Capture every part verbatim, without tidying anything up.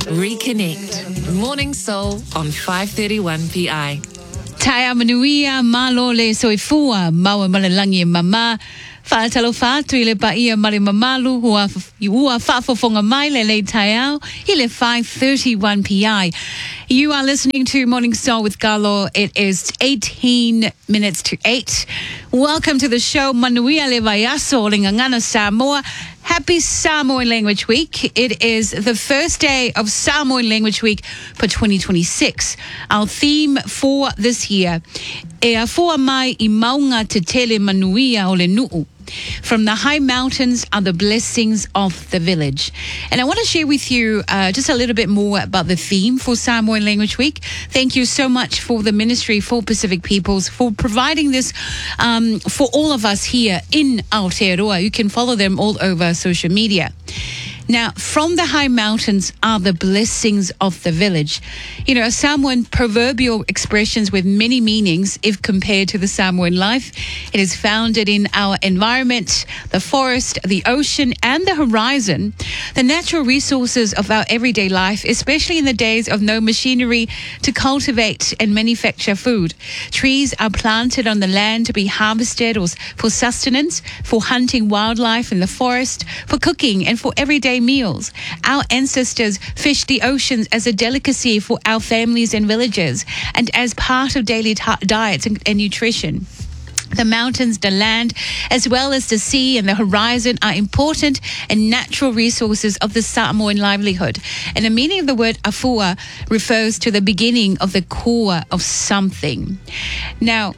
Reconnect. Morning Soul on five thirty-one P I. Taia manuia malo le soifua maua malalangi mama whaatalo whaatu i le paia mare mamalu hua ua whaafofonga mai le le taiao i le five thirty-one P I. You are listening to Morning Soul with Galo. It is eighteen minutes to eight. Welcome to the show. Manuia le vaiaso o le ngangana Samoa. Happy Samoan Language Week. It is the first day of Samoan Language Week for twenty twenty-six. Our theme for this year, e a fua mai I maunga te tele manuia o le nuu. From the high mountains are the blessings of the village. And I want to share with you uh, just a little bit more about the theme for Samoan Language Week. Thank you so much for the Ministry for Pacific Peoples for providing this um, for all of us here in Aotearoa. You can follow them all over social media. Now, from the high mountains are the blessings of the village. You know, Samoan proverbial expressions with many meanings if compared to the Samoan life. It is founded in our environment, the forest, the ocean, and the horizon. The natural resources of our everyday life, especially in the days of no machinery to cultivate and manufacture food. Trees are planted on the land to be harvested or for sustenance, for hunting wildlife in the forest, for cooking, and for everyday meals. Our ancestors fished the oceans as a delicacy for our families and villages and as part of daily ta- diets and, and nutrition. The mountains, the land, as well as the sea and the horizon are important and natural resources of the Samoan livelihood. And the meaning of the word afua refers to the beginning of the core of something. Now,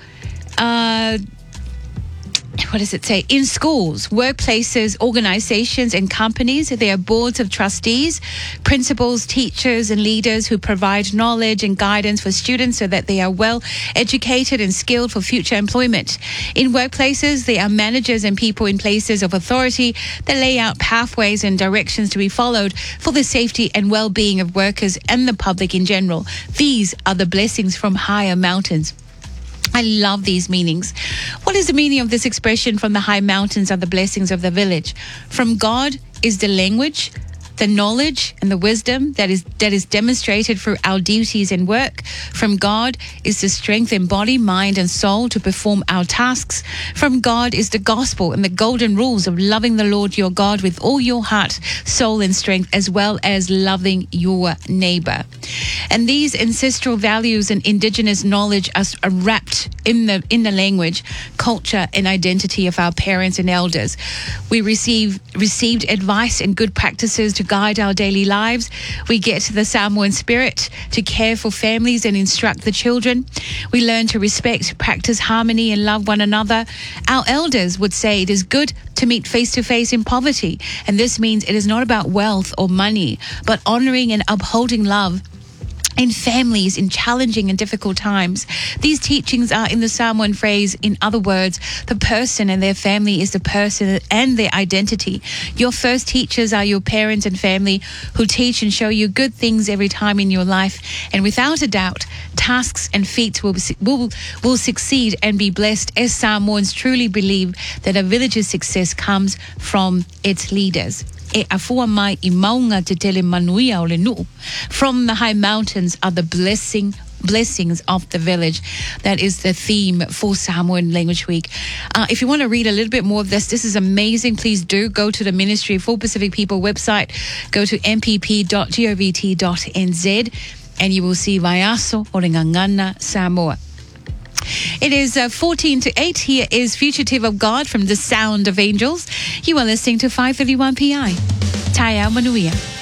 uh, what does it say? In schools, workplaces, organizations, and companies, there are boards of trustees, principals, teachers, and leaders who provide knowledge and guidance for students so that they are well educated and skilled for future employment. In workplaces, there are managers and people in places of authority that lay out pathways and directions to be followed for the safety and well-being of workers and the public in general. These are the blessings from higher mountains. I love these meanings. What is the meaning of this expression, from the high mountains are the blessings of the village? From God is the language, the knowledge and the wisdom that is that is demonstrated through our duties and work. From God is the strength in body, mind and soul to perform our tasks. From God is the gospel and the golden rules of loving the Lord your God with all your heart, soul and strength, as well as loving your neighbor. And these ancestral values and indigenous knowledge are wrapped in the in the language, culture and identity of our parents and elders. We receive received advice and good practices to guide our daily lives. We get the Samoan spirit to care for families and instruct the children. We learn to respect, practice harmony and love one another. Our elders would say it is good to meet face to face in poverty. And this means it is not about wealth or money, but honoring and upholding love in families in challenging and difficult times. These teachings are in the Samoan phrase, in other words, the person and their family is the person and their identity. Your first teachers are your parents and family who teach and show you good things every time in your life. And without a doubt, tasks and feats will, will, will succeed and be blessed, as Samoans truly believe that a village's success comes from its leaders. E afua mai I maunga te tele manuia o le nuu. From the high mountains are the blessing blessings of the village. That is the theme for Samoan Language Week. Uh, if you want to read a little bit more of this, this is amazing. Please do go to the Ministry for Pacific People website. Go to m p p dot govt dot n z and you will see Vaiaso o le ngangana Samoa. It is uh, fourteen to eight. Here is Fugitive of God from The Sound of Angels. You are listening to five thirty-one P I. Taia Manuia.